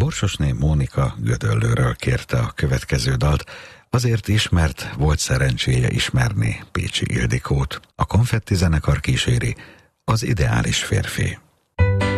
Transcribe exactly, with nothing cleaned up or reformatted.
Borsosné Mónika Gödöllőről kérte a következő dalt, azért is, mert volt szerencséje ismerni Pécsi Ildikót. A Konfetti zenekar kíséri: Az ideális férfi.